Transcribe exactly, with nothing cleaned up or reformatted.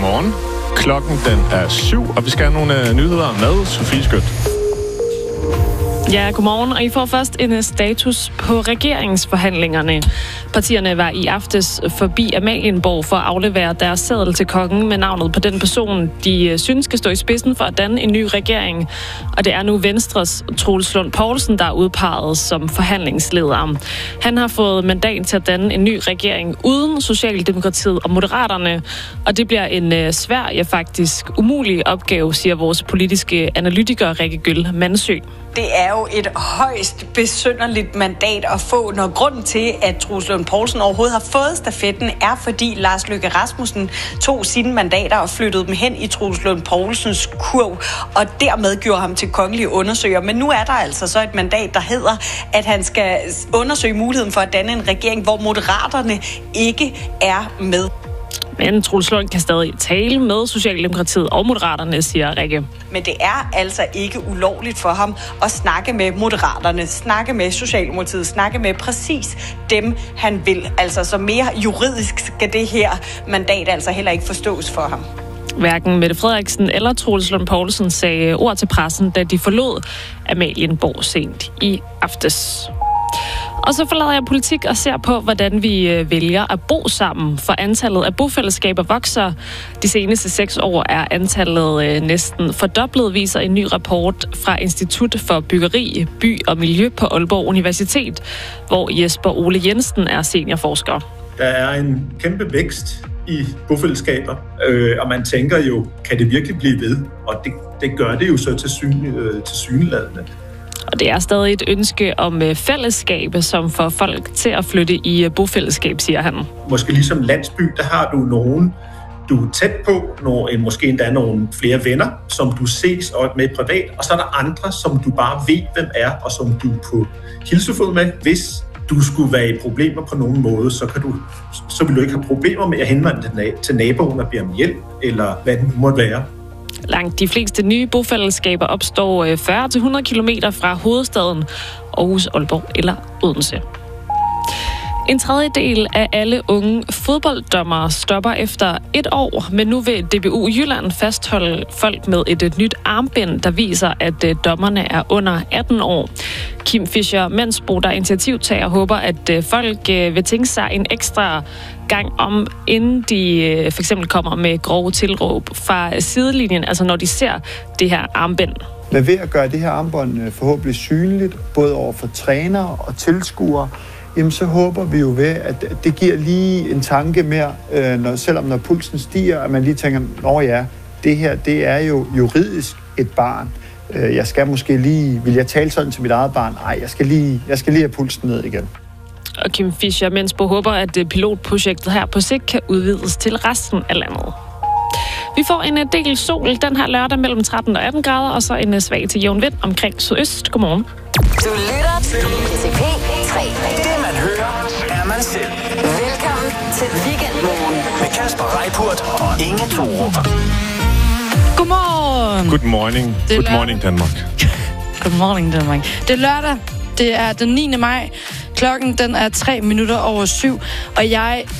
Godmorgen. Klokken den er syv, og vi skal have nogle uh, nyheder med Sofie Skødt. Ja, godmorgen, og I får først en status på regeringsforhandlingerne. Partierne var i aftes forbi Amalienborg for at aflevere deres seddel til kongen med navnet på den person, de synes skal stå i spidsen for at danne en ny regering. Og det er nu Venstres Troels Lund Poulsen, der er udpeget som forhandlingsleder. Han har fået mandat til at danne en ny regering uden Socialdemokratiet og Moderaterne, og det bliver en svær, ja faktisk umulig opgave, siger vores politiske analytiker Rikke Gyll Mandsø. Det er jo et højst besynderligt mandat at få, når grunden til, at Troels Lund Poulsen overhovedet har fået stafetten, er fordi Lars Løkke Rasmussen tog sine mandater og flyttede dem hen i Troels Lund Poulsens kurv, og dermed gjorde ham til kongelig undersøger. Men nu er der altså så et mandat, der hedder, at han skal undersøge muligheden for at danne en regering, hvor Moderaterne ikke er med. Men Troels Lund kan stadig tale med Socialdemokratiet og Moderaterne, siger Rikke. Men det er altså ikke ulovligt for ham at snakke med Moderaterne, snakke med Socialdemokratiet, snakke med præcis dem, han vil. Altså, så mere juridisk skal det her mandat altså heller ikke forstås for ham. Hverken Mette Frederiksen eller Troels Lund Poulsen sagde ord til pressen, da de forlod Amalienborg sent i aftes. Og så forlader jeg politik og ser på, hvordan vi vælger at bo sammen, for antallet af bofællesskaber vokser. De seneste seks år er antallet næsten fordoblet, viser en ny rapport fra Institut for Byggeri, By og Miljø på Aalborg Universitet, hvor Jesper Ole Jensen er seniorforsker. Der er en kæmpe vækst i bofællesskaber, øh, og man tænker jo, kan det virkelig blive ved? Og det, det gør det jo så til tilsyneladende. Og det er stadig et ønske om fællesskab, som får folk til at flytte i bofællesskab, siger han. Måske ligesom landsby, der har du nogen, du er tæt på, nogle, måske endda nogle flere venner, som du ses med privat, og så er der andre, som du bare ved, hvem er, og som du er på hilsefod med. Hvis du skulle være i problemer på nogen måde, så, kan du, så vil du ikke have problemer med at henvende til naboen og bede om hjælp, eller hvad det måtte være. Langt de fleste nye bofællesskaber opstår fyrre til hundrede kilometer fra hovedstaden Aarhus, Aalborg eller Odense. En tredjedel af alle unge fodbolddommere stopper efter et år, men nu vil D B U Jylland fastholde folk med et nyt armbind, der viser, at dommerne er under atten år. Kim Fischer Mensbo, der er initiativtager, håber, at folk vil tænke sig en ekstra gang om, inden de for eksempel kommer med grove tilråb fra sidelinjen, altså når de ser det her armbind. Men ved at gøre det her armbånd forhåbentlig synligt, både over for trænere og tilskuere, jamen så håber vi jo ved, at det giver lige en tanke mere, øh, når, selvom når pulsen stiger, at man lige tænker, nå ja, det her, det er jo juridisk et barn. Øh, jeg skal måske lige, vil jeg tale sådan til mit eget barn? Nej, jeg skal lige, jeg skal lige have pulsen ned igen. Og Kim Fischer Mensbo håber, at pilotprojektet her på sigt kan udvides til resten af landet. Vi får en del sol den her lørdag mellem tretten og atten grader, og så en svag til jævn vind omkring sydøst. Godmorgen. Du lytter til P tre. Det man hører, er man selv. Velkommen til Weekendmorgen med Kasper Reippurt og Inge Thorup. Godmorgen. Good morning. Good morning, Danmark. Good morning, Danmark. Det er lørdag. Det er den niende maj. Klokken den er tre minutter over syv, og jeg